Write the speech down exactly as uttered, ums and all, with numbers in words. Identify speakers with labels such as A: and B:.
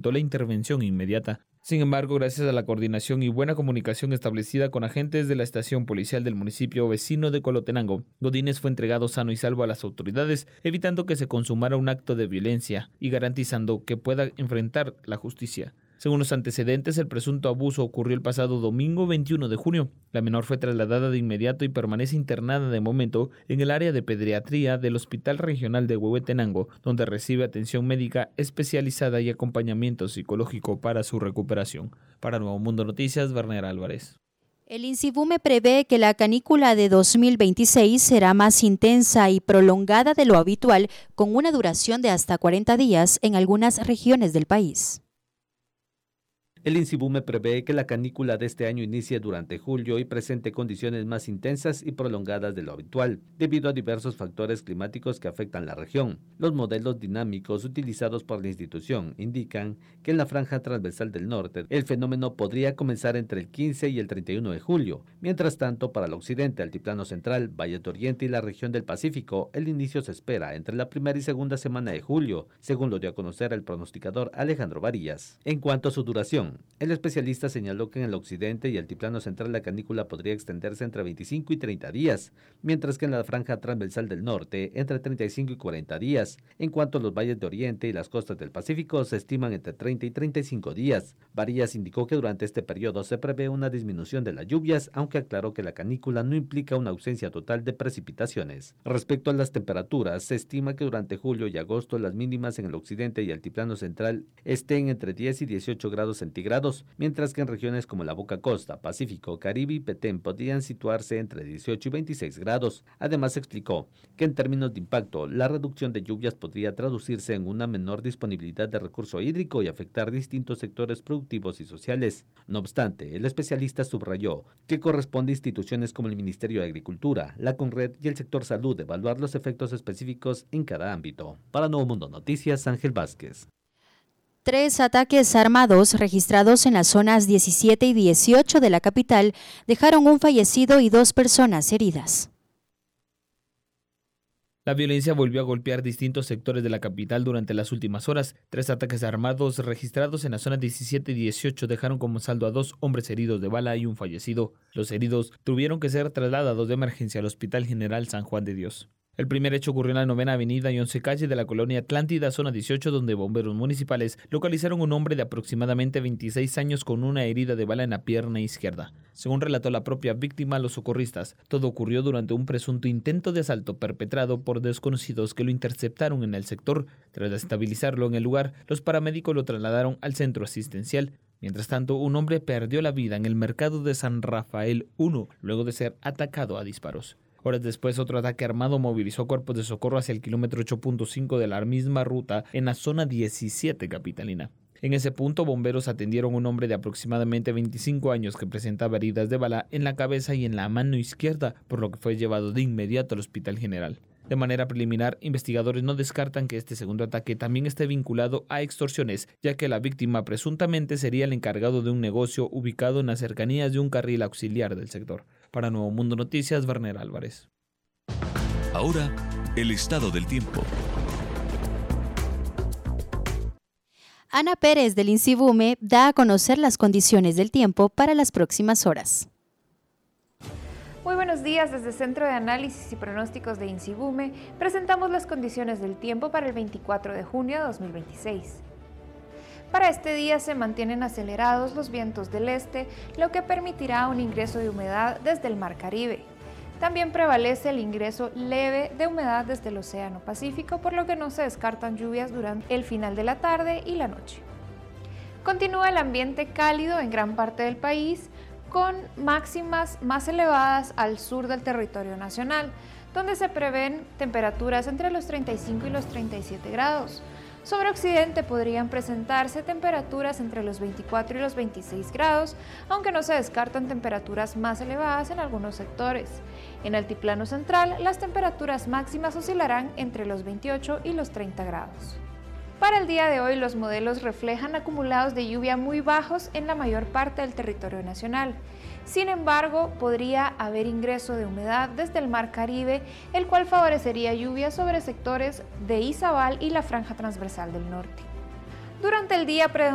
A: solicitó la intervención inmediata. Sin embargo, gracias a la coordinación y buena comunicación establecida con agentes de la estación policial del municipio vecino de Colotenango, Godínez fue entregado sano y salvo a las autoridades, evitando que se consumara un acto de violencia y garantizando que pueda enfrentar la justicia. Según los antecedentes, el presunto abuso ocurrió el pasado domingo veintiuno de junio. La menor fue trasladada de inmediato y permanece internada de momento en el área de pediatría del Hospital Regional de Huehuetenango, donde recibe atención médica especializada y acompañamiento psicológico para su recuperación. Para Nuevo Mundo Noticias, Werner Álvarez.
B: El INSIBUME prevé que la canícula de dos mil veintiséis será más intensa y prolongada de lo habitual, con una duración de hasta cuarenta días en algunas regiones del país.
C: El INSIBUME prevé que la canícula de este año inicie durante julio y presente condiciones más intensas y prolongadas de lo habitual, debido a diversos factores climáticos que afectan la región. Los modelos dinámicos utilizados por la institución indican que en la franja transversal del norte el fenómeno podría comenzar entre el quince y el treinta y uno de julio. Mientras tanto, para el occidente, altiplano central, Valle de Oriente y la región del Pacífico, el inicio se espera entre la primera y segunda semana de julio, según lo dio a conocer el pronosticador Alejandro Varillas. En cuanto a su duración, el especialista señaló que en el occidente y altiplano central la canícula podría extenderse entre veinticinco y treinta días, mientras que en la franja transversal del norte entre treinta y cinco y cuarenta días. En cuanto a los valles de Oriente y las costas del Pacífico, se estiman entre treinta y treinta y cinco días. Varillas indicó que durante este periodo se prevé una disminución de las lluvias, aunque aclaró que la canícula no implica una ausencia total de precipitaciones. Respecto a las temperaturas, se estima que durante julio y agosto las mínimas en el occidente y altiplano central estén entre diez y dieciocho grados centígrados, mientras que en regiones como la Boca Costa, Pacífico, Caribe y Petén podrían situarse entre dieciocho y veintiséis grados. Además, explicó que en términos de impacto, la reducción de lluvias podría traducirse en una menor disponibilidad de recurso hídrico y afectar distintos sectores productivos y sociales. No obstante, el especialista subrayó que corresponde a instituciones como el Ministerio de Agricultura, la CONRED y el sector salud evaluar los efectos específicos en cada ámbito. Para Nuevo Mundo Noticias, Ángel Vázquez.
B: Tres ataques armados registrados en las zonas diecisiete y dieciocho de la capital dejaron un fallecido y dos personas heridas.
A: La violencia volvió a golpear distintos sectores de la capital durante las últimas horas. Tres ataques armados registrados en las zonas diecisiete y dieciocho dejaron como saldo a dos hombres heridos de bala y un fallecido. Los heridos tuvieron que ser trasladados de emergencia al Hospital General San Juan de Dios. El primer hecho ocurrió en la novena avenida y once calle de la colonia Atlántida, zona dieciocho, donde bomberos municipales localizaron un hombre de aproximadamente veintiséis años con una herida de bala en la pierna izquierda. Según relató la propia víctima a los socorristas, todo ocurrió durante un presunto intento de asalto perpetrado por desconocidos que lo interceptaron en el sector. Tras estabilizarlo en el lugar, los paramédicos lo trasladaron al centro asistencial. Mientras tanto, un hombre perdió la vida en el mercado de San Rafael uno, luego de ser atacado a disparos. Horas después, otro ataque armado movilizó cuerpos de socorro hacia el kilómetro ocho punto cinco de la misma ruta en la zona diecisiete capitalina. En ese punto, bomberos atendieron a un hombre de aproximadamente veinticinco años que presentaba heridas de bala en la cabeza y en la mano izquierda, por lo que fue llevado de inmediato al Hospital General. De manera preliminar, investigadores no descartan que este segundo ataque también esté vinculado a extorsiones, ya que la víctima presuntamente sería el encargado de un negocio ubicado en las cercanías de un carril auxiliar del sector. Para Nuevo Mundo Noticias, Werner Álvarez.
D: Ahora, el estado del tiempo.
B: Ana Pérez del INSIBUME da a conocer las condiciones del tiempo para las próximas horas.
E: Muy buenos días, desde el Centro de Análisis y Pronósticos de INSIBUME presentamos las condiciones del tiempo para el veinticuatro de junio de dos mil veintiséis. Para este día se mantienen acelerados los vientos del este, lo que permitirá un ingreso de humedad desde el Mar Caribe. También prevalece el ingreso leve de humedad desde el Océano Pacífico, por lo que no se descartan lluvias durante el final de la tarde y la noche. Continúa el ambiente cálido en gran parte del país, con máximas más elevadas al sur del territorio nacional, donde se prevén temperaturas entre los treinta y cinco y los treinta y siete grados. Sobre Occidente podrían presentarse temperaturas entre los veinticuatro y los veintiséis grados, aunque no se descartan temperaturas más elevadas en algunos sectores. En Altiplano Central, las temperaturas máximas oscilarán entre los veintiocho y los treinta grados. Para el día de hoy, los modelos reflejan acumulados de lluvia muy bajos en la mayor parte del territorio nacional. Sin embargo, podría haber ingreso de humedad desde el Mar Caribe, el cual favorecería lluvias sobre sectores de Izabal y la franja transversal del norte. Durante el día